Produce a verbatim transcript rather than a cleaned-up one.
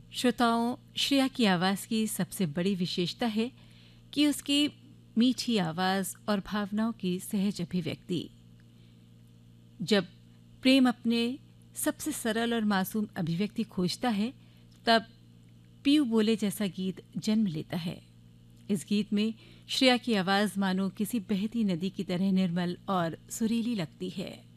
श्रोताओं, श्रेया की आवाज़ की सबसे बड़ी विशेषता है कि उसकी मीठी आवाज़ और भावनाओं की सहज अभिव्यक्ति। जब प्रेम अपने सबसे सरल और मासूम अभिव्यक्ति खोजता है, तब पीयू बोले जैसा गीत जन्म लेता है। इस गीत में श्रेया की आवाज़ मानो किसी बहती नदी की तरह निर्मल और सुरीली लगती है।